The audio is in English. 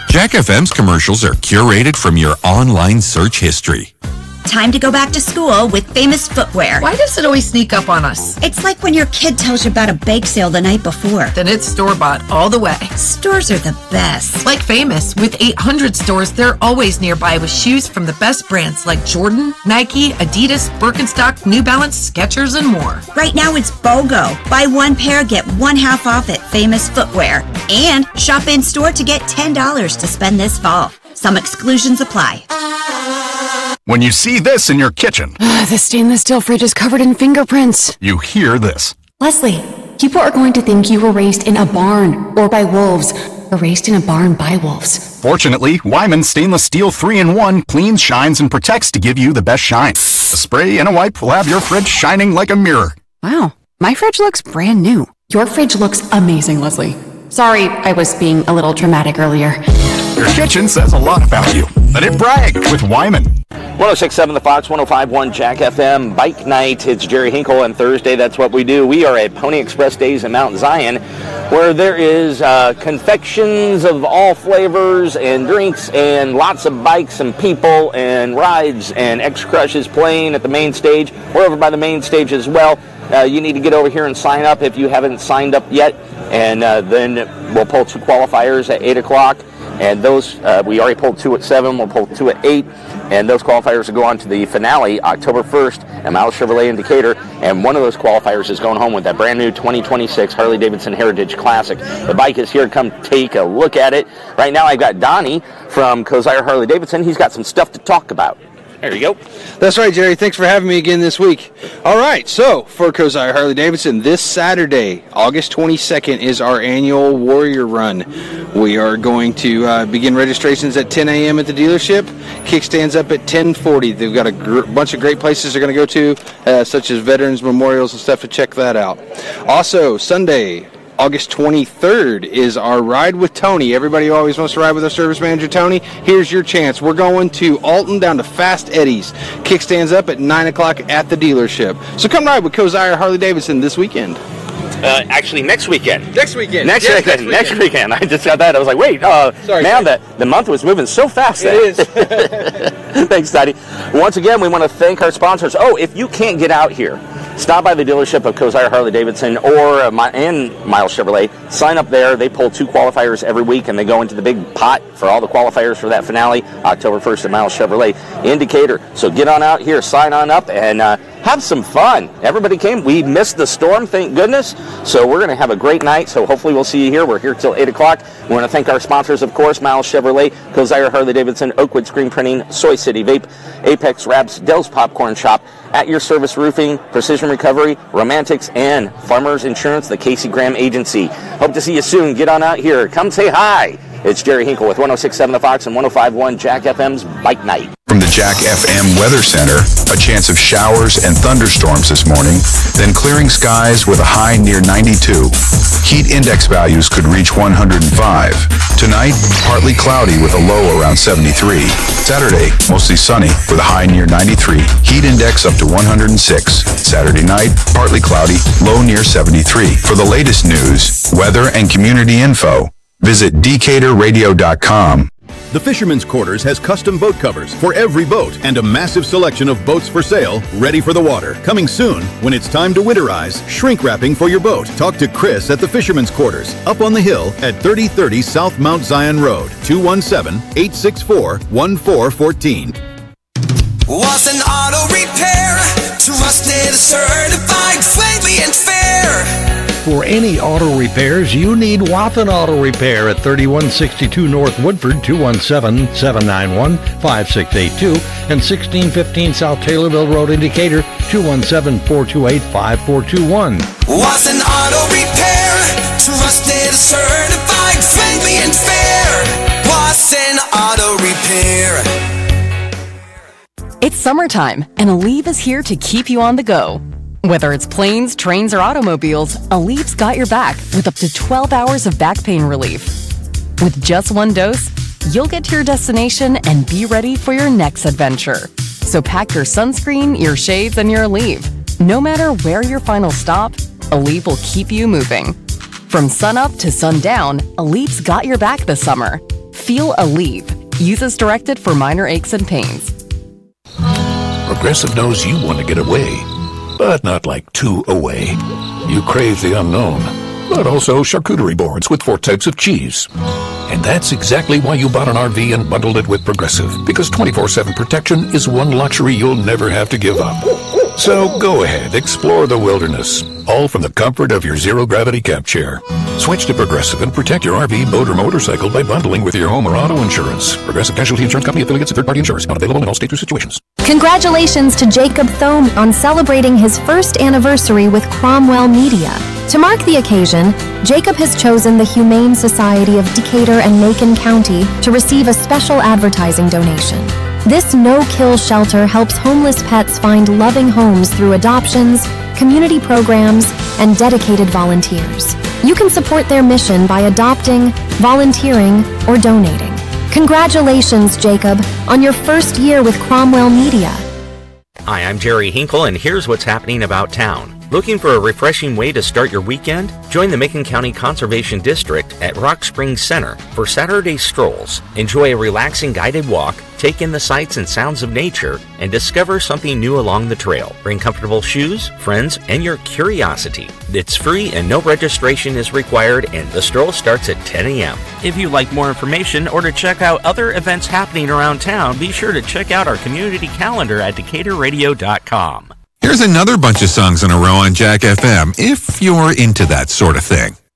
Jack FM's commercials are curated from your online search history. Time to go back to school with Famous Footwear. Why does it always sneak up on us? It's like when your kid tells you about a bake sale the night before. Then it's store-bought all the way. Stores are the best. Like Famous, with 800 stores, they're always nearby with shoes from the best brands like Jordan, Nike, Adidas, Birkenstock, New Balance, Skechers, and more. Right now it's BOGO. Buy one pair, get one half off at Famous Footwear. And shop in-store to get $10 to spend this fall. Some exclusions apply. When you see this in your kitchen, the stainless steel fridge is covered in fingerprints. You hear this. Leslie, people are going to think you were raised in a barn or by wolves, or raised in a barn by wolves. Fortunately, Wyman Stainless Steel 3-in-1 cleans, shines, and protects to give you the best shine. A spray and a wipe will have your fridge shining like a mirror. Wow, my fridge looks brand new. Your fridge looks amazing, Leslie. Sorry, I was being a little dramatic earlier. Your kitchen says a lot about you. Let it brag with Wyman. 106.7 The Fox, 105.1 Jack FM, Bike Night. It's Jerry Hinkle, and Thursday, that's what we do. We are at Pony Express Days in Mount Zion, where there is confections of all flavors and drinks and lots of bikes and people and rides, and X-Crush is playing at the main stage. We're over by the main stage as well. You need to get over here and sign up if you haven't signed up yet, and then we'll pull 2 qualifiers at 8 o'clock. And those, we already pulled 2 at 7, we'll pull 2 at 8, and those qualifiers will go on to the finale October 1st at Miles Chevrolet in Decatur, and one of those qualifiers is going home with that brand new 2026 Harley-Davidson Heritage Classic. The bike is here. Come take a look at it. Right now I've got Donnie from Kosier Harley-Davidson. He's got some stuff to talk about. There you go. That's right, Jerry. Thanks for having me again this week. All right, so for Kosier Harley-Davidson, this Saturday, August 22nd, is our annual Warrior Run. We are going to begin registrations at 10 a.m. at the dealership. Kickstands up at 10:40. They've got a bunch of great places they're going to go to, such as veterans memorials and stuff, to check that out. Also, Sunday, August 23rd is our Ride with Tony. Everybody always wants to ride with our service manager, Tony. Here's your chance. We're going to Alton down to Fast Eddie's. Kickstands up at 9 o'clock at the dealership. So come ride with Kosier Harley-Davidson this weekend. Actually, next weekend. Next weekend. Next weekend. I just got that. I was like, wait, Sorry, man, the month was moving so fast. It is. Thanks, Daddy. Once again, we want to thank our sponsors. Oh, if you can't get out here, stop by the dealership of Kosier Harley-Davidson or and Miles Chevrolet. Sign up there. They pull 2 qualifiers every week, and they go into the big pot for all the qualifiers for that finale, October 1st at Miles Chevrolet in Decatur. So get on out here, sign on up, and have some fun. Everybody came. We missed the storm, thank goodness. So we're going to have a great night. So hopefully we'll see you here. We're here till 8 o'clock. We want to thank our sponsors, of course, Miles Chevrolet, Kosier Harley-Davidson, Oakwood Screen Printing, Soy City Vape, Apex Wraps, Dell's Popcorn Shop, At Your Service Roofing, Precision Recovery, Romantics, and Farmers Insurance, the Casey Graham Agency. Hope to see you soon. Get on out here. Come say hi. It's Jerry Hinkle with 106.7 The Fox and 105.1 Jack FM's Bike Night. From the Jack FM Weather Center, a chance of showers and thunderstorms this morning, then clearing skies with a high near 92. Heat index values could reach 105. Tonight, partly cloudy with a low around 73. Saturday, mostly sunny with a high near 93. Heat index up to 106. Saturday night, partly cloudy, low near 73. For the latest news, weather, and community info, visit DecaturRadio.com. The Fisherman's Quarters has custom boat covers for every boat and a massive selection of boats for sale, ready for the water. Coming soon, when it's time to winterize, shrink wrapping for your boat. Talk to Chris at the Fisherman's Quarters, up on the hill at 3030 South Mount Zion Road, 217-864-1414. Was an auto repair, trusted, certified, friendly, and fair. For any auto repairs, you need Wathen Auto Repair at 3162 North Woodford, 217-791-5682, and 1615 South Taylorville Road in Decatur, 217-428-5421. Was an auto repair, trusted, certified, friendly, and fair. Was an auto repair. It's summertime, and Aleve is here to keep you on the go. Whether it's planes, trains, or automobiles, Aleve's got your back with up to 12 hours of back pain relief. With just one dose, you'll get to your destination and be ready for your next adventure. So pack your sunscreen, your shades, and your Aleve. No matter where your final stop, Aleve will keep you moving. From sunup to sundown, Aleve's got your back this summer. Feel Aleve. Use as directed for minor aches and pains. Progressive knows you want to get away, but not like too away. You crave the unknown, but also charcuterie boards with 4 types of cheese. And that's exactly why you bought an RV and bundled it with Progressive, because 24/7 protection is one luxury you'll never have to give up. So go ahead, explore the wilderness, all from the comfort of your zero-gravity camp chair. Switch to Progressive and protect your RV, boat, or motorcycle by bundling with your home or auto insurance. Progressive Casualty Insurance Company, affiliates, and third-party insurers. Not available in all states or situations. Congratulations to Jacob Thome on celebrating his first anniversary with Cromwell Media. To mark the occasion, Jacob has chosen the Humane Society of Decatur and Macon County to receive a special advertising donation. This no-kill shelter helps homeless pets find loving homes through adoptions, community programs, and dedicated volunteers. You can support their mission by adopting, volunteering, or donating. Congratulations, Jacob, on your first year with Cromwell Media. Hi, I'm Jerry Hinkle, and here's what's happening about town. Looking for a refreshing way to start your weekend? Join the Macon County Conservation District at Rock Springs Center for Saturday strolls. Enjoy a relaxing guided walk, take in the sights and sounds of nature, and discover something new along the trail. Bring comfortable shoes, friends, and your curiosity. It's free and no registration is required, and the stroll starts at 10 a.m. If you'd like more information or to check out other events happening around town, be sure to check out our community calendar at DecaturRadio.com. Here's another bunch of songs in a row on Jack FM, if you're into that sort of thing.